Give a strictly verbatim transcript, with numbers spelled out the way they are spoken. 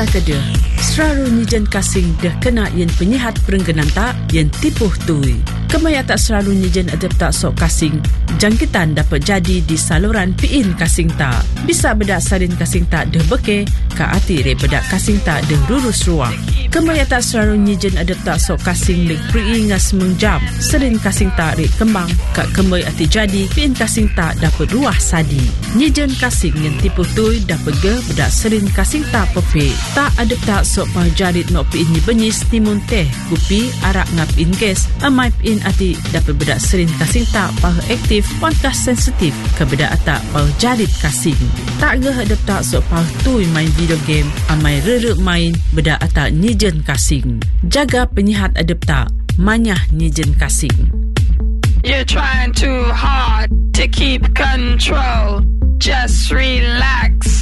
kedua. Selalu nijen kasing dah kena yang penyihat perengganan tak yang tipuh tui. Kemaya tak selalu nijen adep tak sok kasing. Jangkitan dapat jadi di saluran piin kasing tak. Bisa bedak sarin kasing tak dah beke, ka ati re bedak kasing tak dah rurus ruang. Kemaya tak selalu nijen adep tak sok kasing leg pri'i ngas mengjam. Sarin kasing tak re kembang, ka kemay ati jadi piin kasing tak dapat ruah sadi. Nijen kasing yang tipuh tui dapat ge bedak sarin kasing tak pepe. Tak adep tak sok pahajarit nok piin ni benyis timun teh, kupi, arak ngap in gas, amai piin ati dapat bedak sarin kasing tak pah aktif, pangkas sensitif ke bedak atak pahajarit kasing. Tak ge adep tak sok pah tui main video game, amai rere main bedak atak nijen kasing. Jaga penyihat adep tak, manyah nijen kasing. You're trying too hard to keep control. Just relax.